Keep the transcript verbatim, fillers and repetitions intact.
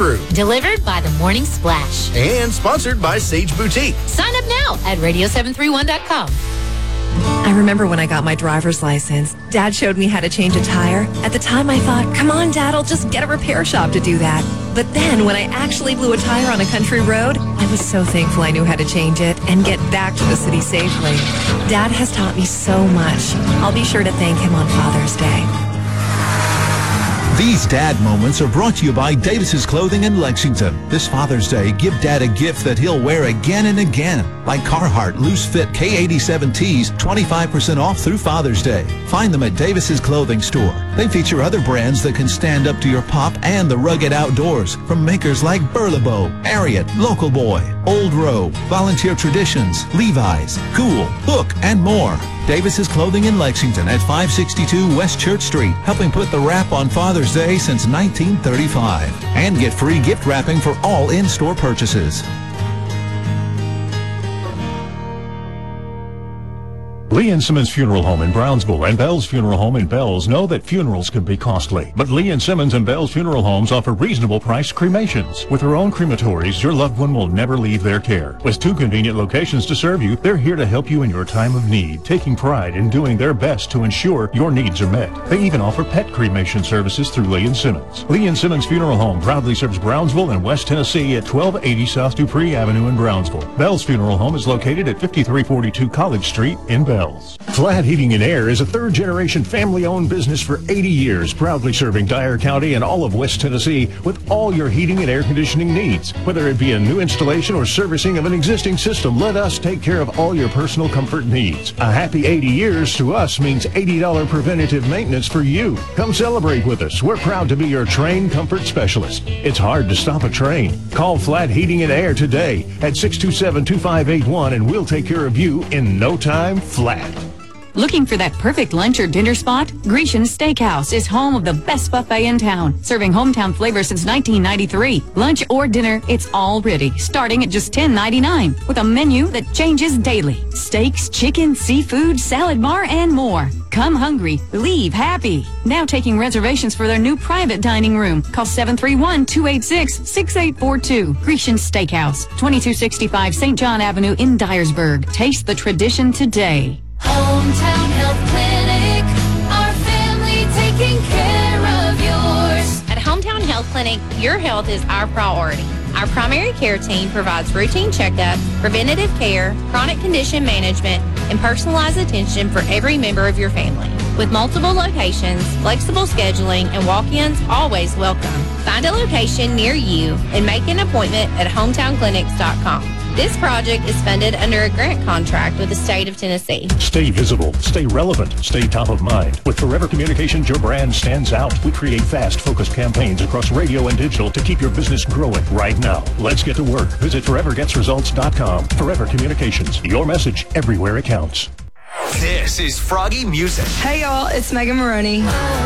Crew. Delivered by the Morning Splash. And sponsored by Sage Boutique. Sign up now at radio seven three one dot com. I remember when I got my driver's license, Dad showed me how to change a tire. At the time I thought, come on, Dad, I'll just get a repair shop to do that. But then when I actually blew a tire on a country road, I was so thankful I knew how to change it and get back to the city safely. Dad has taught me so much. I'll be sure to thank him on Father's Day. These dad moments are brought to you by Davis's Clothing in Lexington. This Father's Day, give Dad a gift that he'll wear again and again. Like Carhartt Loose Fit K eighty-seven tees, twenty-five percent off through Father's Day. Find them at Davis's Clothing Store. They feature other brands that can stand up to your pop and the rugged outdoors. From makers like Burlebo, Ariat, Local Boy, Old Row, Volunteer Traditions, Levi's, Cool, Hook, and more. Davis's Clothing in Lexington at five sixty-two West Church Street, helping put the wrap on Father's Day since nineteen thirty-five. And get free gift wrapping for all in-store purchases. Lee and Simmons Funeral Home in Brownsville and Bell's Funeral Home in Bells know that funerals can be costly. But Lee and Simmons and Bell's Funeral Homes offer reasonable priced cremations. With their own crematories, your loved one will never leave their care. With two convenient locations to serve you, they're here to help you in your time of need, taking pride in doing their best to ensure your needs are met. They even offer pet cremation services through Lee and Simmons. Lee and Simmons Funeral Home proudly serves Brownsville and West Tennessee at twelve eighty South Dupree Avenue in Brownsville. Bell's Funeral Home is located at fifty-three forty-two College Street in Bells. Flat Heating and Air is a third-generation family-owned business for eighty years, proudly serving Dyer County and all of West Tennessee with all your heating and air conditioning needs. Whether it be a new installation or servicing of an existing system, let us take care of all your personal comfort needs. A happy eighty years to us means eighty dollars preventative maintenance for you. Come celebrate with us. We're proud to be your train comfort specialist. It's hard to stop a train. Call Flat Heating and Air today at six two seven, two five eight one and we'll take care of you in no time flat. Looking for that perfect lunch or dinner spot? Grecian Steakhouse is home of the best buffet in town, serving hometown flavor since nineteen ninety-three. Lunch or dinner, it's all ready, starting at just ten ninety-nine, with a menu that changes daily. Steaks, chicken, seafood, salad bar, and more. Come hungry, leave happy. Now taking reservations for their new private dining room. Call seven three one, two eight six, six eight four two. Grecian Steakhouse, twenty-two sixty-five Saint John Avenue in Dyersburg. Taste the tradition today. Hometown Health Clinic, our family taking care of yours. At Hometown Health Clinic, your health is our priority. Our primary care team provides routine checkups, preventative care, chronic condition management, and personalized attention for every member of your family. With multiple locations, flexible scheduling, and walk-ins always welcome. Find a location near you and make an appointment at hometown clinics dot com. This project is funded under a grant contract with the state of Tennessee. Stay visible, stay relevant, stay top of mind. With Forever Communications, your brand stands out. We create fast, focused campaigns across radio and digital to keep your business growing right now. Let's get to work. Visit forever gets results dot com. Forever Communications, your message everywhere it counts. This is Froggy Music. Hey y'all, it's Megan Maroney.